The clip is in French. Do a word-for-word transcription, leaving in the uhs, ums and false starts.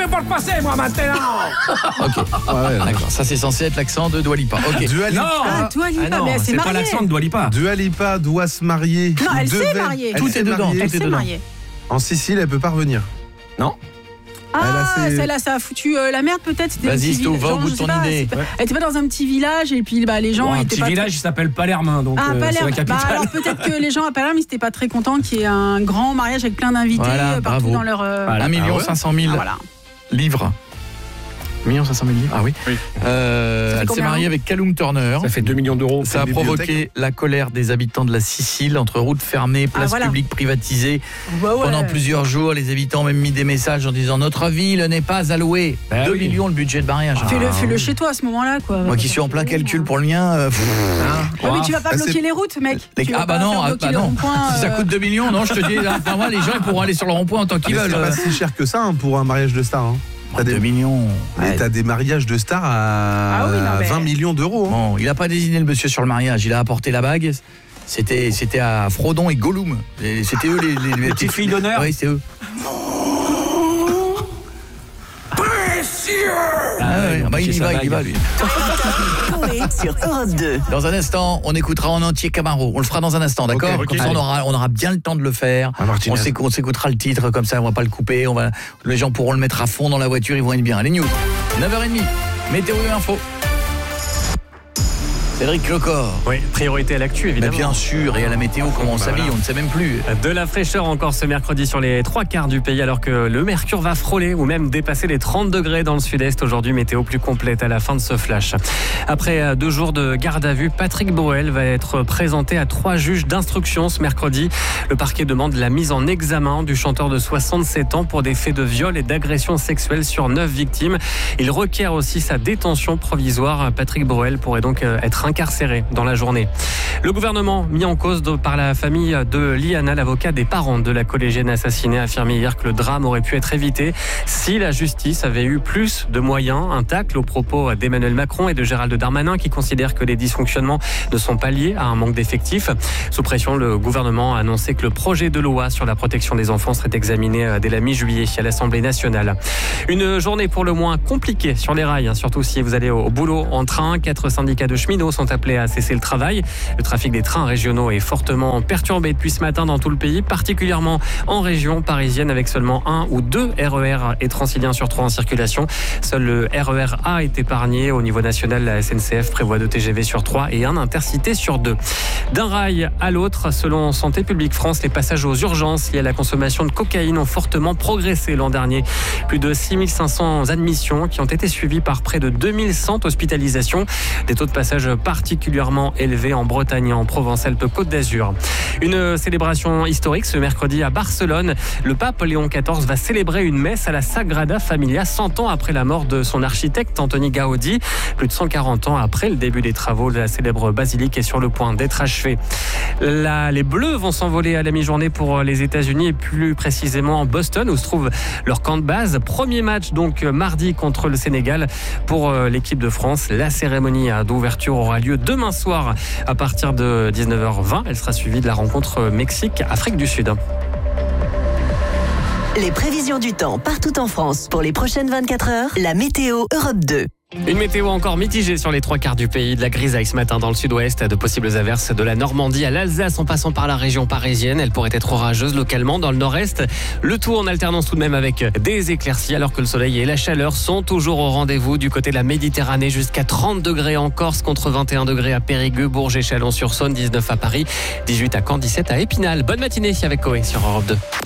fais pour le passer, moi, maintenant. Ok, ouais, ouais, d'accord. Ça, c'est censé être l'accent de Dua Lipa. Ok. Dua Lipa. Non, Ah, Dua Lipa, ah non, mais elle s'est c'est pas mariée. l'accent de Dua Lipa. Dua Lipa doit se marier. Non, elle Devait- s'est mariée. elle Tout s'est est dedans, mariée. tout Elle est s'est dedans. mariée. En Sicile, elle peut pas revenir. Non. Ah, Elle a ses- celle-là, ça a foutu euh, la merde peut-être. C'était un Vas-y, petit Sto, village, va au genre, bout je de sais ton pas, idée. c'est pas- Ouais. Elle était pas dans un petit village et puis bah, les gens Bon, un étaient petit pas village, très- il s'appelle Palerme, donc Ah, euh, c'est Palerme. la capitale. Bah, alors peut-être que les gens à Palerme, ils n'étaient pas très contents qu'il y ait un grand mariage avec plein d'invités Voilà, euh, partout bravo. dans leur. euh, Voilà. un million cinq cent mille ah, voilà. livres. un million cinq cent mille livres. Ah oui. Oui. Euh, Ça fait elle s'est combien, mariée avec Callum Turner. Ça fait deux millions d'euros. Ça a une provoqué bibliothèque. la colère des habitants de la Sicile entre routes fermées, places Ah, voilà. publiques privatisées. Bah ouais. Pendant plusieurs jours, les habitants ont même mis des messages en disant notre ville n'est pas allouée. Bah deux oui. millions le budget de mariage. Fais-le, Ah, fais-le oui. chez toi à ce moment-là, quoi. Moi qui suis en plein calcul pour le mien. euh, pff, Ouais, mais tu vas pas Ah, bloquer c'est- les routes, mec. les- Tu vas Ah bah pas non, faire ah bloquer bah les non. ronds-points, Si ça euh, coûte deux millions, non, je te dis, là, enfin, moi, les gens ils pourront aller sur le rond-point en tant qu'ils Mais veulent. c'est pas si cher que ça hein, pour un mariage de star. Hein. T'as deux des, millions. mais Ouais. t'as des mariages de stars à Ah oui, non, mais- vingt millions d'euros. Hein. Bon, il a pas désigné le monsieur sur le mariage, il a apporté la bague. C'était, c'était à Frodon et Gollum. Et c'était eux les, les, les petites filles d'honneur. Oui, c'est eux. Ah ouais, bah, il y va, il y va lui. Coé sur Europe deux. Dans un instant, on écoutera en entier Camaro. On le fera dans un instant, d'accord? Ok, ok. Comme ça, on aura, on aura bien le temps de le faire. Ah, Martinez. On, s'éc- on s'écoutera le titre, comme ça, on va pas le couper. On va, les gens pourront le mettre à fond dans la voiture, ils vont être bien. Les news, neuf heures trente, météo et info. Cédric Lecor. Oui, priorité à l'actu Mais évidemment. bien sûr, et à la météo, comment on s'habille, on ne sait même plus. De la fraîcheur encore ce mercredi sur les trois quarts du pays alors que le mercure va frôler ou même dépasser les trente degrés dans le sud-est. Aujourd'hui, météo plus complète à la fin de ce flash. Après deux jours de garde à vue, Patrick Bruel va être présenté à trois juges d'instruction ce mercredi. Le parquet demande la mise en examen du chanteur de soixante-sept ans pour des faits de viol et d'agression sexuelle sur neuf victimes. Il requiert aussi sa détention provisoire. Patrick Bruel pourrait donc être incarcéré dans la journée. Le gouvernement mis en cause de- par la famille de Liana, l'avocat des parents de la collégienne assassinée, a affirmé hier que le drame aurait pu être évité si la justice avait eu plus de moyens. Un tacle aux propos d'Emmanuel Macron et de Gérald Darmanin qui considèrent que les dysfonctionnements ne sont pas liés à un manque d'effectifs. Sous pression, le gouvernement a annoncé que le projet de loi sur la protection des enfants serait examiné dès la mi-juillet à l'Assemblée nationale. Une journée pour le moins compliquée sur les rails, hein, surtout si vous allez au boulot en train. Quatre syndicats de cheminots sont appelés à cesser le travail. Le trafic des trains régionaux est fortement perturbé depuis ce matin dans tout le pays, particulièrement en région parisienne avec seulement un ou deux R E R et Transilien sur trois en circulation. Seul le R E R A est épargné. Au niveau national, la S N C F prévoit deux T G V sur trois et un Intercité sur deux. D'un rail à l'autre, selon Santé publique France, les passages aux urgences liés à la consommation de cocaïne ont fortement progressé l'an dernier. Plus de six mille cinq cents admissions qui ont été suivies par près de deux mille cent hospitalisations. Des taux de passage particulièrement élevés en Bretagne et en Provence-Alpes-Côte d'Azur. Une célébration historique ce mercredi à Barcelone. Le pape Léon quatorze va célébrer une messe à la Sagrada Familia cent ans après la mort de son architecte Antoni Gaudi. Plus de cent quarante ans après le début des travaux de la célèbre basilique est sur le point d'être achevée. Là, les Bleus vont s'envoler à la mi-journée pour les États-Unis et plus précisément en Boston où se trouve leur camp de base. Premier match donc mardi contre le Sénégal pour l'équipe de France. La cérémonie d'ouverture aura lieu demain soir à partir de dix-neuf heures vingt. Elle sera suivie de la rencontre Mexique-Afrique du Sud. Les prévisions du temps partout en France pour les prochaines vingt-quatre heures. La météo Europe deux. Une météo encore mitigée sur les trois quarts du pays, de la grisaille ce matin dans le sud-ouest, de possibles averses de la Normandie à l'Alsace en passant par la région parisienne. Elle pourrait être orageuse localement dans le nord-est. Le tout en alternance tout de même avec des éclaircies alors que le soleil et la chaleur sont toujours au rendez-vous du côté de la Méditerranée jusqu'à trente degrés en Corse contre vingt et un degrés à Périgueux, Bourges et Chalon-sur-Saône, dix-neuf à Paris, dix-huit à Caen, dix-sept à Épinal. Bonne matinée avec Coé sur Europe deux.